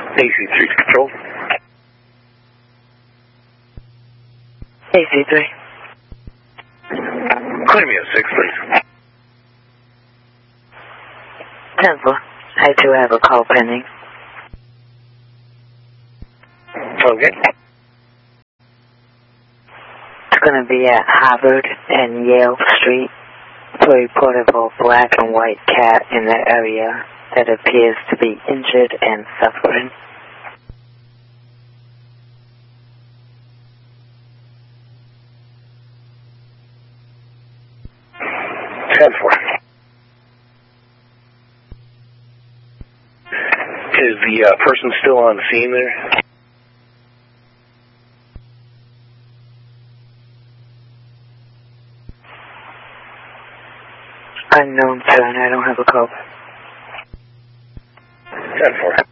AC3 control. AC3. Clear me at 6, please. 10-4. I do have a call pending. Okay. It's going to be at Harvard and Yale Street. For a report of a black and white cat in the area that appears to be injured and suffering. Is the person still on scene there? Unknown, sir, and I don't have a call. 10-4.